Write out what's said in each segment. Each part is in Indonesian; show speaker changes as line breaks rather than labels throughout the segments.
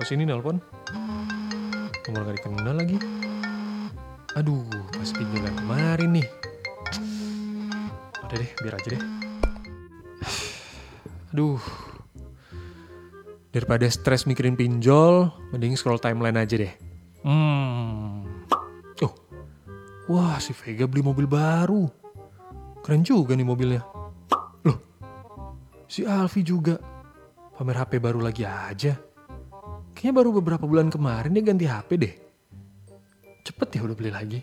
kesini nelpon. Nomor gak dikenal lagi. Aduh, pas pinjaman kemarin nih. Udah deh, biar aja deh. Aduh. Daripada stres mikirin pinjol, mending scroll timeline aja deh. Oh. Wah, si Vega beli mobil baru. Keren juga nih mobilnya. Loh, si Alfi juga. Pamer HP baru lagi aja. Kayaknya baru beberapa bulan kemarin dia ganti HP deh. Cepet ya udah beli lagi.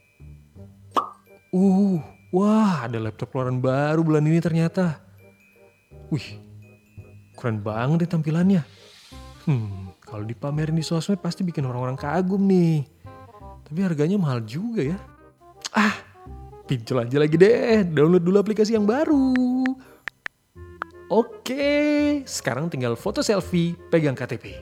Wah ada laptop keluaran baru bulan ini ternyata. Wih, keren banget deh tampilannya. Kalau dipamerin di sosmed pasti bikin orang-orang kagum nih. Tapi harganya mahal juga ya. Pinjol aja lagi deh. Download dulu aplikasi yang baru. Oke, sekarang tinggal foto selfie, pegang KTP.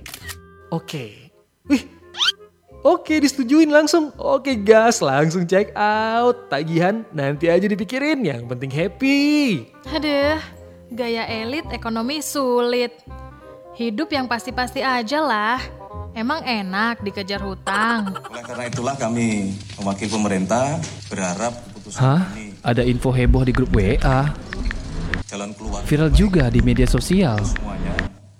Oke, disetujuin langsung. Oke gas, langsung check out. Tagihan nanti aja dipikirin, yang penting happy.
Aduh, gaya elit ekonomi sulit. Hidup yang pasti-pasti aja lah. Emang enak dikejar hutang.
Oleh karena itulah kami, mewakili pemerintah, berharap keputusan ini
Ada info heboh di grup WA.
jalan keluar
Viral juga di media sosial.
semuanya.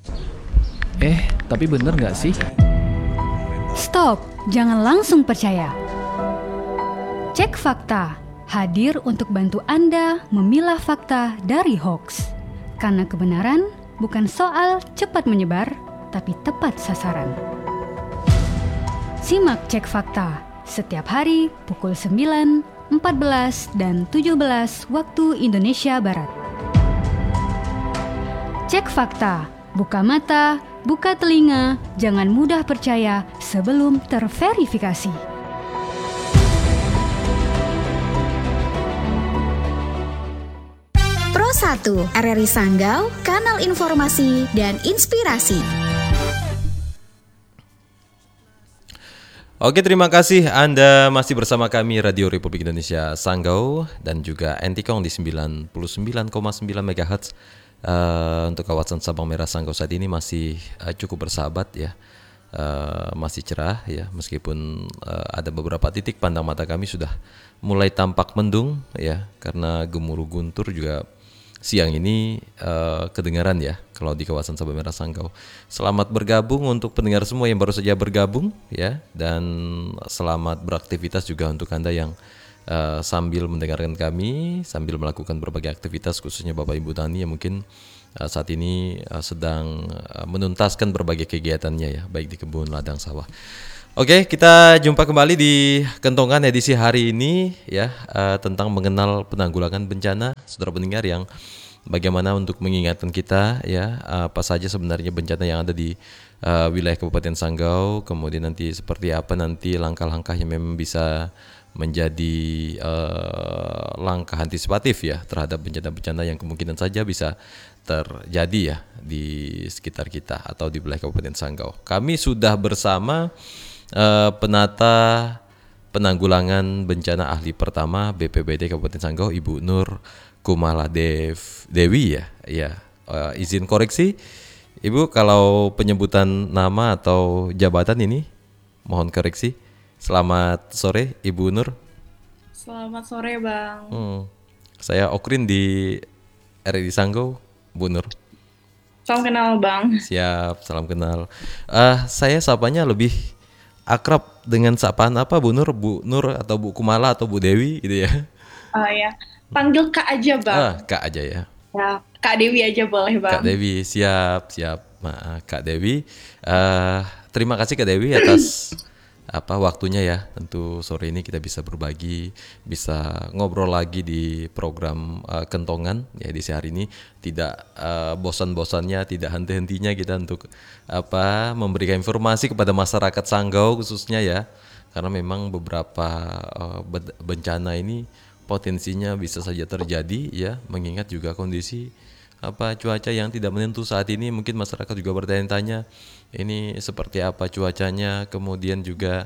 Tapi bener gak sih?
Stop, jangan langsung percaya. Cek fakta, hadir untuk bantu Anda memilah fakta dari hoax. Karena kebenaran bukan soal cepat menyebar, tapi tepat sasaran. Simak Cek Fakta setiap hari pukul 9, 14, dan 17 waktu Indonesia Barat. Cek Fakta, buka mata, buka telinga, jangan mudah percaya sebelum terverifikasi.
Pro 1 RRI Sanggau, kanal informasi dan inspirasi.
Oke, terima kasih Anda masih bersama kami Radio Republik Indonesia Sanggau dan juga Antikong di 99,9 MHz. Untuk kawasan Sabang Merah Sanggau saat ini masih cukup bersahabat ya. Masih cerah ya, meskipun ada beberapa titik pandang mata kami sudah mulai tampak mendung ya, karena gemuruh guntur juga siang ini kedengaran ya kalau di kawasan Sabang Merah Sanggau. Selamat bergabung untuk pendengar semua yang baru saja bergabung ya, dan selamat beraktivitas juga untuk Anda yang sambil mendengarkan kami, sambil melakukan berbagai aktivitas, khususnya Bapak Ibu Tani yang mungkin saat ini sedang menuntaskan berbagai kegiatannya ya, baik di kebun, ladang, sawah. Oke, kita jumpa kembali di Kentongan edisi hari ini ya, tentang mengenal penanggulangan bencana. Saudara pendengar, yang bagaimana untuk mengingatkan kita ya, apa saja sebenarnya bencana yang ada di wilayah Kabupaten Sanggau, kemudian nanti seperti apa nanti langkah-langkah yang memang bisa menjadi langkah antisipatif ya terhadap bencana-bencana yang kemungkinan saja bisa terjadi ya di sekitar kita atau di wilayah Kabupaten Sanggau. Kami sudah bersama penata penanggulangan bencana ahli pertama BPBD Kabupaten Sanggau, Ibu Nur Kumala Dewi ya. Izin koreksi Ibu, kalau penyebutan nama atau jabatan ini mohon koreksi. Selamat sore Ibu Nur.
Selamat sore Bang.
Saya Okrin di RRI Sanggau, Bu Nur.
Salam kenal Bang.
Siap, salam kenal. Saya sapanya lebih akrab dengan sapaan apa Bu Nur? Bu Nur atau Bu Kumala atau Bu Dewi gitu ya?
Ya, panggil Kak aja Bang.
Kak aja ya.
Ya, Kak Dewi aja boleh Bang.
Kak Dewi, siap. Kak Dewi, terima kasih Kak Dewi atas waktunya ya. Tentu sore ini kita bisa berbagi, bisa ngobrol lagi di program Kentongan ya di hari ini. Tidak bosan-bosannya, tidak henti-hentinya kita untuk memberikan informasi kepada masyarakat Sanggau khususnya ya. Karena memang beberapa bencana ini potensinya bisa saja terjadi ya, mengingat juga kondisi cuaca yang tidak menentu saat ini. Mungkin masyarakat juga bertanya-tanya ini seperti apa cuacanya, kemudian juga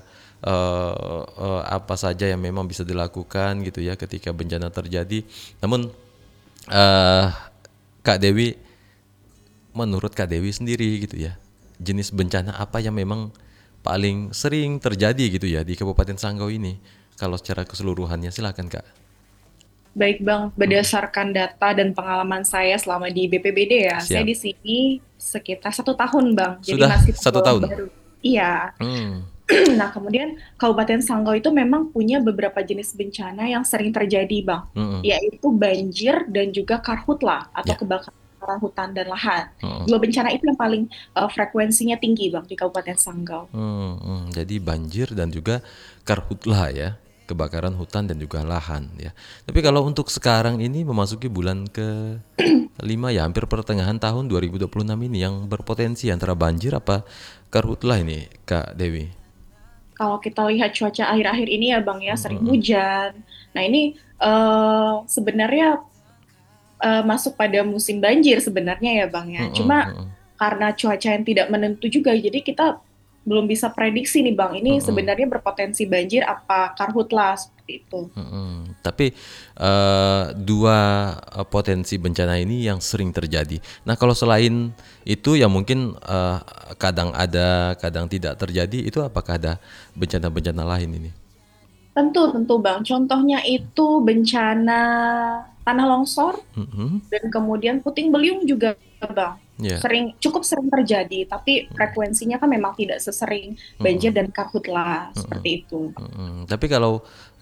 apa saja yang memang bisa dilakukan gitu ya ketika bencana terjadi. Namun Kak Dewi, menurut Kak Dewi sendiri gitu ya, jenis bencana apa yang memang paling sering terjadi gitu ya di Kabupaten Sanggau ini? Kalau secara keseluruhannya silakan Kak.
Baik Bang, berdasarkan data dan pengalaman saya selama di BPBD ya, saya
Siap.
di sini sekitar 1 tahun Bang. Jadi
Sudah
masih
1
tergolong
tahun?
baru. Iya.
Hmm.
Nah, kemudian Kabupaten Sanggau itu memang punya beberapa jenis bencana yang sering terjadi, Bang,
Mm-mm.
yaitu banjir dan juga karhutla atau
Ya.
kebakaran hutan dan lahan.
Mm-mm.
Dua bencana itu yang paling frekuensinya tinggi, Bang, di Kabupaten Sanggau.
Jadi banjir dan juga karhutlah ya, kebakaran hutan dan juga lahan ya. Tapi kalau untuk sekarang ini memasuki bulan ke-5 ya, hampir pertengahan tahun 2026 ini yang berpotensi antara banjir apa karhutlah ini Kak Dewi?
Kalau kita lihat cuaca akhir-akhir ini ya, Bang, ya sering hujan. Nah, ini sebenarnya masuk pada musim banjir sebenarnya ya, Bang, ya. Cuma karena cuaca yang tidak menentu juga, jadi kita belum bisa prediksi nih, Bang, ini sebenarnya berpotensi banjir apa karhutlah seperti itu.
Tapi dua potensi bencana ini yang sering terjadi. Nah kalau selain itu yang mungkin kadang ada, kadang tidak terjadi, itu apakah ada bencana-bencana lain ini?
Tentu, Bang. Contohnya itu bencana tanah longsor
Mhm.
dan kemudian puting beliung juga, Bang.
Ya.
Cukup sering terjadi, tapi frekuensinya kan memang tidak sesering banjir dan karhutlah seperti itu.
Tapi kalau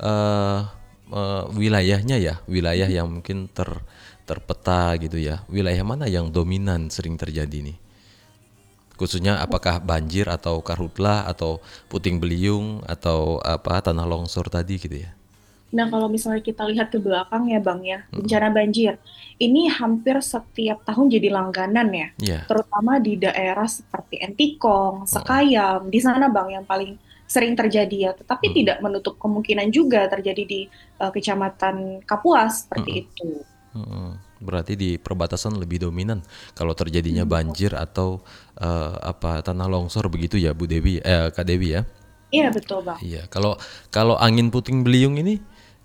wilayahnya ya, wilayah yang mungkin terpeta gitu ya, wilayah mana yang dominan sering terjadi nih? Khususnya apakah banjir atau karhutlah atau puting beliung atau apa tanah longsor tadi gitu ya?
Nah, kalau misalnya kita lihat ke belakang ya, Bang, ya, bencana banjir ini hampir setiap tahun jadi langganan ya,
Iya.
terutama di daerah seperti Entikong, Sekayam, di sana, Bang, yang paling sering terjadi ya, tetapi tidak menutup kemungkinan juga terjadi di Kecamatan Kapuas seperti itu.
Berarti di perbatasan lebih dominan kalau terjadinya banjir atau apa tanah longsor begitu ya Bu Dewi, Kak Dewi ya?
Iya, betul, Bang.
Iya, kalau angin puting beliung ini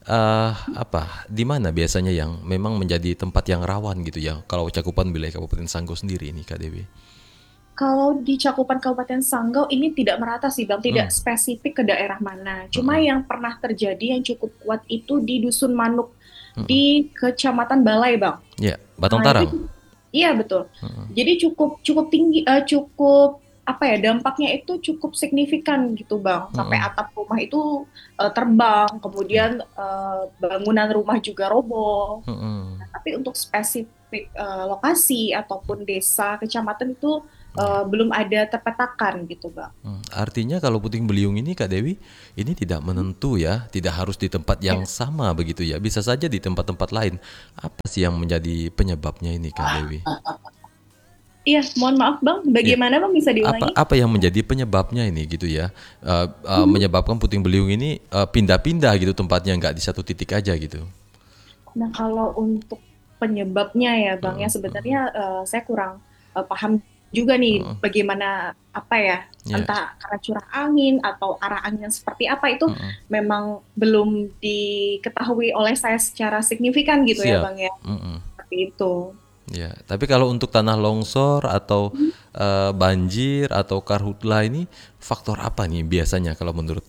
apa di mana biasanya yang memang menjadi tempat yang rawan gitu ya? Kalau cakupan wilayah Kabupaten Sanggau sendiri ini Kak Dewi.
Kalau di cakupan Kabupaten Sanggau ini tidak merata sih, Bang, tidak spesifik ke daerah mana. Cuma yang pernah terjadi yang cukup kuat itu di Dusun Manuk di Kecamatan Balai, Bang.
Ya, Batang
Nah,
Tarang.
iya, betul. Jadi cukup tinggi, cukup apa ya, dampaknya itu cukup signifikan gitu, Bang. Sampai atap rumah itu terbang, kemudian bangunan rumah juga roboh. Nah, tapi untuk spesifik lokasi ataupun desa, kecamatan itu belum ada terpetakan gitu, Bang.
Artinya kalau puting beliung ini Kak Dewi ini tidak menentu ya, tidak harus di tempat yang sama begitu ya. Bisa saja di tempat-tempat lain. Apa sih yang menjadi penyebabnya ini Kak Dewi?
Iya, mohon maaf, Bang. Bagaimana, Bang, bisa diulangi?
Apa yang menjadi penyebabnya ini gitu ya? Menyebabkan puting beliung ini pindah-pindah gitu tempatnya, nggak di satu titik aja gitu.
Nah, kalau untuk penyebabnya ya, Bang, ya sebenarnya saya kurang paham juga nih bagaimana apa ya, entah karena curah angin atau arah angin seperti apa itu memang belum diketahui oleh saya secara signifikan gitu ya,
Siap.
Bang, ya. Seperti itu.
Ya, tapi kalau untuk tanah longsor atau banjir atau karhutlah ini faktor apa nih biasanya kalau menurut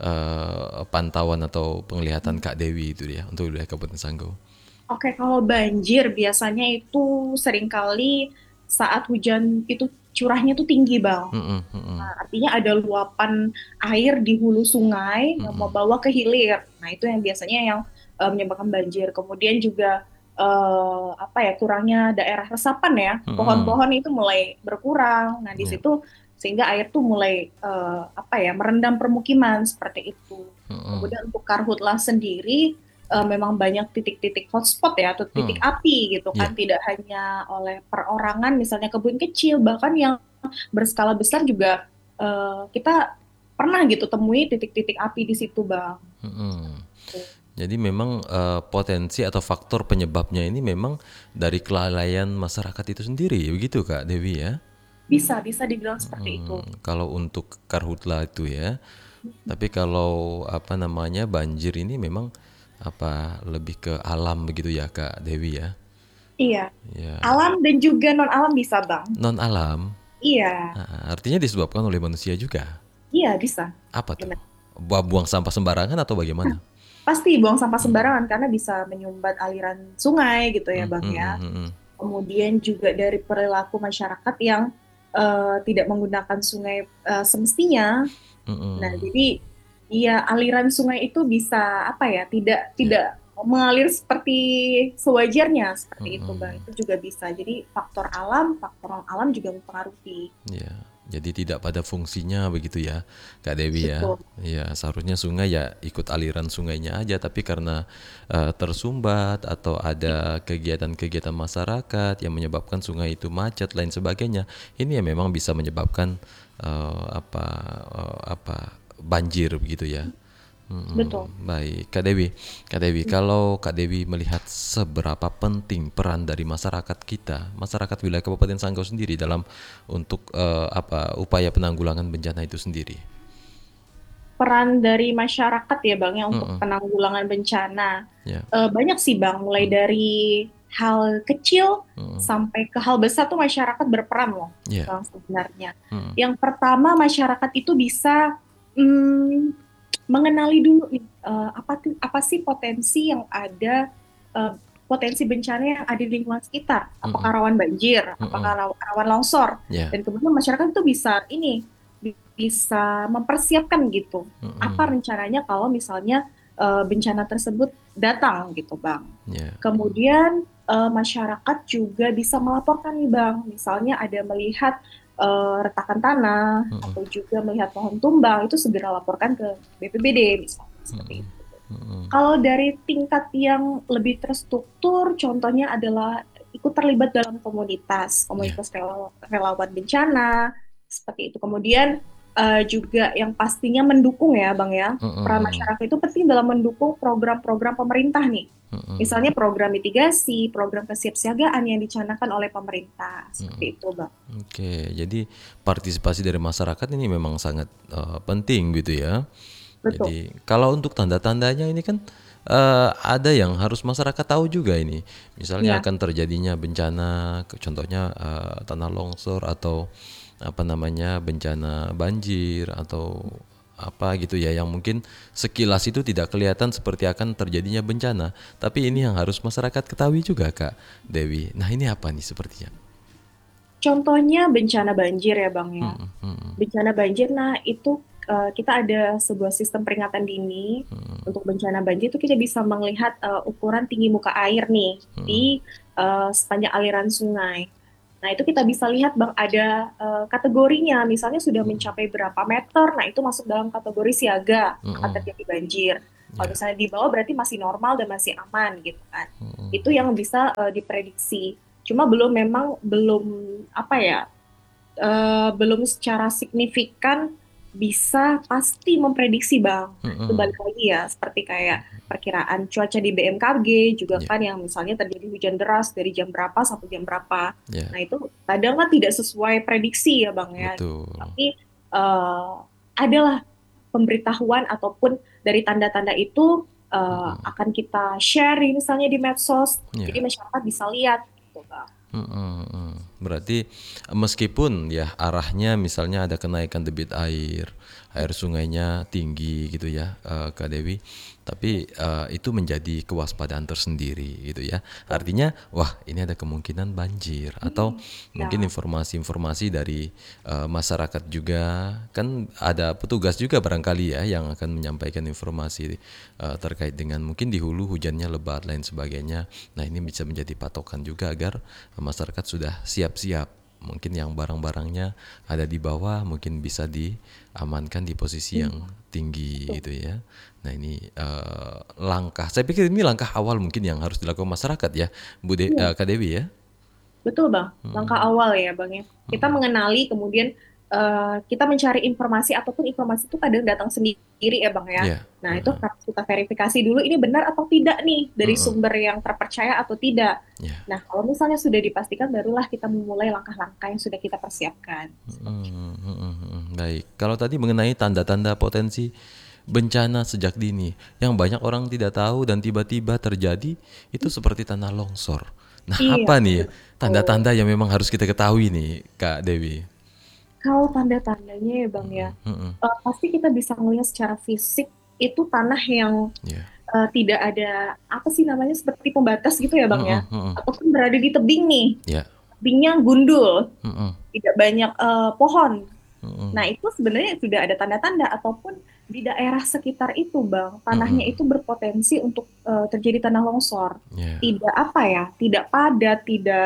pantauan atau penglihatan Kak Dewi itu ya untuk wilayah Kabupaten Sanggau?
Oke, kalau banjir biasanya itu seringkali saat hujan itu curahnya tuh tinggi, Bang. Nah, artinya ada luapan air di hulu sungai yang membawa ke hilir. Nah, itu yang biasanya yang menyebabkan banjir. Kemudian juga apa ya, kurangnya daerah resapan ya, pohon-pohon itu mulai berkurang. Nah, di situ sehingga air tuh mulai apa ya, merendam permukiman seperti itu. Kemudian untuk karhutlah sendiri memang banyak titik-titik hotspot ya, atau titik api gitu kan, tidak hanya oleh perorangan, misalnya kebun kecil, bahkan yang berskala besar juga kita pernah gitu temui titik-titik api di situ, Bang.
Jadi memang potensi atau faktor penyebabnya ini memang dari kelalaian masyarakat itu sendiri, begitu Kak Dewi ya?
Bisa dibilang seperti itu.
Kalau untuk karhutlah itu ya, tapi kalau apa namanya banjir ini memang apa lebih ke alam begitu ya Kak Dewi ya?
Iya.
Ya.
Alam dan juga non alam bisa, Bang.
Non alam.
Iya,
Artinya disebabkan oleh manusia juga.
iya bisa.
Apa tuh?
Benar.
Buang sampah sembarangan atau bagaimana?
Pasti buang sampah sembarangan karena bisa menyumbat aliran sungai gitu ya
Hmm,
Bang
hmm,
ya.
hmm, hmm,
Kemudian juga dari perilaku masyarakat yang tidak menggunakan sungai semestinya.
hmm,
Nah,
hmm.
jadi ya aliran sungai itu bisa apa ya, tidak
Ya,
tidak mengalir seperti sewajarnya seperti itu, Bang.
hmm,
Itu juga bisa. Jadi faktor alam juga mempengaruhi.
ya. Jadi tidak pada fungsinya begitu ya, Kak Dewi ya.
Betul.
Ya, seharusnya sungai ya ikut aliran sungainya aja, tapi karena tersumbat atau ada kegiatan-kegiatan masyarakat yang menyebabkan sungai itu macet lain sebagainya, ini ya memang bisa menyebabkan eh, apa apa banjir begitu ya.
Betul.
Baik, Kak Dewi, kalau Kak Dewi melihat seberapa penting peran dari masyarakat kita, masyarakat wilayah Kabupaten Sanggau sendiri dalam untuk upaya penanggulangan bencana itu sendiri.
Peran dari masyarakat ya Bang ya untuk
Mm-mm.
penanggulangan bencana.
Ya,
Banyak sih Bang, mulai dari hal kecil
mm-mm.
sampai ke hal besar tuh masyarakat berperan loh
Ya,
Bang sebenarnya.
mm,
Yang pertama masyarakat itu bisa mm, mengenali dulu nih apa sih potensi yang ada, eh, potensi bencana yang ada di lingkungan sekitar,
mm-mm.
apakah rawan banjir, apakah
Mm-mm.
rawan longsor,
Ya,
dan kemudian masyarakat itu bisa bisa mempersiapkan gitu apa
mm-mm.
rencananya kalau misalnya bencana tersebut datang gitu Bang.
Ya,
Kemudian masyarakat juga bisa melaporkan nih Bang, misalnya ada melihat retakan tanah
mm-mm.
atau juga melihat pohon tumbang, itu segera laporkan ke BPBD misalnya seperti
Mm-mm.
itu.
Mm-mm.
Kalau dari tingkat yang lebih terstruktur, contohnya adalah ikut terlibat dalam komunitas,
Ya,
relawan bencana, seperti itu. Kemudian juga yang pastinya mendukung ya Bang ya, peran
mm-mm.
masyarakat itu penting dalam mendukung program-program pemerintah nih.
Mm-mm.
Misalnya program mitigasi, program kesiapsiagaan yang dicanangkan oleh pemerintah, seperti itu Bang.
Oke, jadi partisipasi dari masyarakat ini memang sangat penting gitu ya.
Betul.
Jadi kalau untuk tanda-tandanya ini kan ada yang harus masyarakat tahu juga ini. Misalnya
Iya.
akan terjadinya bencana, contohnya tanah longsor atau apa namanya bencana banjir atau apa gitu ya yang mungkin sekilas itu tidak kelihatan seperti akan terjadinya bencana. Tapi ini yang harus masyarakat ketahui juga Kak Dewi. Nah ini apa nih sepertinya?
Contohnya bencana banjir ya Bang ya.
Mm, mm, mm,
Bencana banjir, nah itu kita ada sebuah sistem peringatan dini untuk bencana banjir itu kita bisa melihat ukuran tinggi muka air nih di sepanjang aliran sungai. Nah itu kita bisa lihat Bang ada kategorinya, misalnya sudah mencapai berapa meter, nah itu masuk dalam kategori siaga akan
mm,
terjadi banjir. Kalau
ya,
misalnya di bawah berarti masih normal dan masih aman gitu kan. Itu yang bisa diprediksi. Cuma belum apa ya belum secara signifikan bisa pasti memprediksi Bang. Nah, itu
mm,
balik lagi ya, seperti kayak perkiraan cuaca di BMKG juga
ya,
kan yang misalnya terjadi hujan deras dari jam berapa sampai jam berapa.
ya,
Nah, itu kadang kan tidak sesuai prediksi ya Bang ya.
betul.
Tapi adalah pemberitahuan ataupun dari tanda-tanda itu akan kita share misalnya di medsos. Jadi
Ya.
masyarakat bisa lihat gitu Bang.
Berarti meskipun ya arahnya misalnya ada kenaikan debit air sungainya tinggi gitu ya, Kak Dewi, tapi itu menjadi kewaspadaan tersendiri gitu ya. Artinya, wah ini ada kemungkinan banjir atau mungkin
Ya.
informasi-informasi dari masyarakat juga, kan ada petugas juga barangkali ya yang akan menyampaikan informasi terkait dengan mungkin di hulu hujannya lebat lain sebagainya. Nah ini bisa menjadi patokan juga agar masyarakat sudah siap-siap. Mungkin yang barang-barangnya ada di bawah mungkin bisa diamankan di posisi yang tinggi gitu ya. Nah ini langkah, saya pikir ini langkah awal mungkin yang harus dilakukan masyarakat ya,
Iya.
Kak Dewi ya.
Betul Bang, langkah awal ya Bang ya. Kita mengenali, kemudian kita mencari informasi ataupun informasi itu kadang datang sendiri ya Bang ya.
Iya.
Nah itu harus kita verifikasi dulu ini benar atau tidak nih dari sumber yang terpercaya atau tidak.
Ya.
Nah kalau misalnya sudah dipastikan barulah kita memulai langkah-langkah yang sudah kita persiapkan.
Baik, kalau tadi mengenai tanda-tanda potensi bencana sejak dini yang banyak orang tidak tahu dan tiba-tiba terjadi itu seperti tanah longsor. Nah,
Iya,
apa nih
betul.
tanda-tanda yang memang harus kita ketahui nih, Kak Dewi?
Kalau tanda-tandanya ya Bang ya, pasti kita bisa ngelihat secara fisik itu tanah yang
Ya.
tidak ada apa sih namanya seperti pembatas gitu ya Bang ya, ataupun berada di tebing nih,
Ya.
tebingnya gundul,
Mm-mm.
tidak banyak pohon.
Mm-mm.
Nah itu sebenarnya sudah ada tanda-tanda ataupun di daerah sekitar itu Bang, tanahnya itu berpotensi untuk terjadi tanah longsor.
Ya.
Tidak apa ya, tidak padat,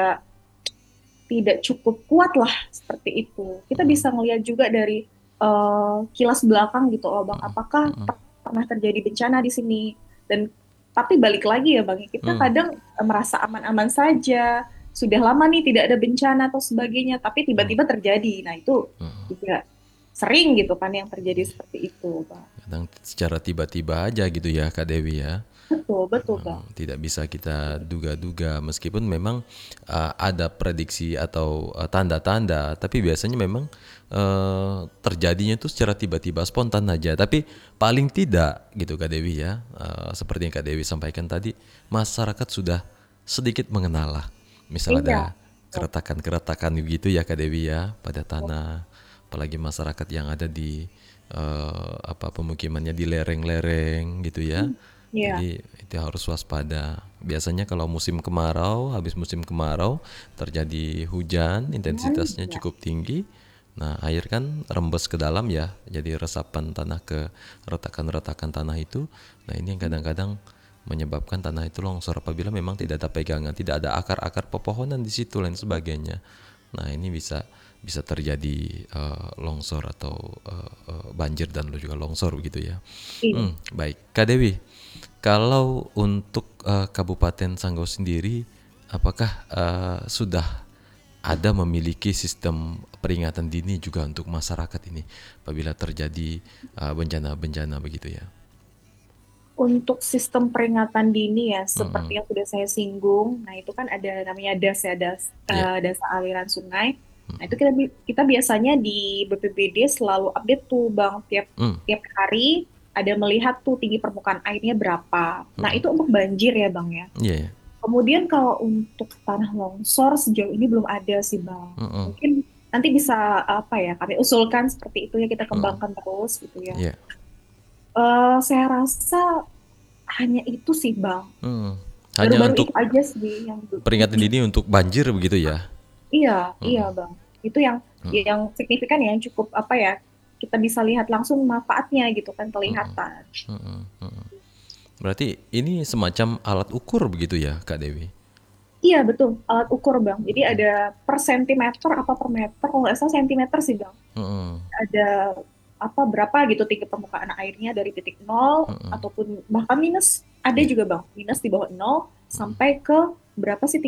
tidak cukup kuat lah seperti itu. Kita bisa ngelihat juga dari kilas belakang gitu, oh Bang, apakah pernah terjadi bencana di sini? Dan tapi balik lagi ya Bang, kita kadang merasa aman-aman saja, sudah lama nih tidak ada bencana atau sebagainya, tapi tiba-tiba terjadi. Nah itu juga sering gitu kan yang terjadi seperti itu, Bang.
Kadang secara tiba-tiba aja gitu ya Kak Dewi ya.
Betul Bang.
Tidak bisa kita duga-duga meskipun memang ada prediksi atau tanda-tanda, tapi biasanya memang terjadinya itu secara tiba-tiba spontan aja. Tapi paling tidak gitu Kak Dewi ya, seperti yang Kak Dewi sampaikan tadi, masyarakat sudah sedikit mengenal lah. Misal ada keretakan-keretakan gitu ya Kak Dewi ya pada tanah, apalagi masyarakat yang ada di pemukimannya di lereng-lereng gitu ya. Jadi itu harus waspada. Biasanya kalau musim kemarau, habis musim kemarau terjadi hujan, intensitasnya cukup tinggi. Nah, air kan rembes ke dalam ya, jadi resapan tanah ke retakan-retakan tanah itu. Nah, ini yang kadang-kadang menyebabkan tanah itu longsor apabila memang tidak ada pegangan, tidak ada akar-akar pepohonan di situ lain sebagainya. Nah, ini bisa terjadi longsor atau banjir dan juga longsor begitu ya. Baik, Kak Dewi. Kalau untuk Kabupaten Sanggau sendiri, apakah sudah ada memiliki sistem peringatan dini juga untuk masyarakat ini apabila terjadi bencana-bencana begitu ya?
Untuk sistem peringatan dini ya, seperti yang sudah saya singgung, nah itu kan ada namanya DAS ya, dasa aliran sungai. Nah itu kita biasanya di BPBD selalu update tuh Bang, tiap hari ada melihat tuh tinggi permukaan airnya berapa. Nah itu untuk banjir ya Bang ya.
Yeah.
Kemudian kalau untuk tanah longsor sejauh ini belum ada sih Bang. Mungkin nanti bisa kami usulkan seperti itu ya, kita kembangkan terus gitu ya.
Yeah.
Saya rasa hanya itu sih Bang.
Hanya
Baru-baru
untuk
itu aja sih yang
peringatan dini untuk banjir begitu ya?
Iya Bang. Itu yang signifikan ya, yang cukup kita bisa lihat langsung manfaatnya gitu kan, kelihatan.
Berarti ini semacam alat ukur begitu ya Kak Dewi?
Iya betul, alat ukur Bang. Jadi ada per sentimeter apa per meter, kalau nggak salah sentimeter sih Bang. Ada berapa gitu tinggi permukaan airnya dari titik 0 ataupun bahkan minus, ada juga Bang, minus di bawah 0 sampai ke berapa sih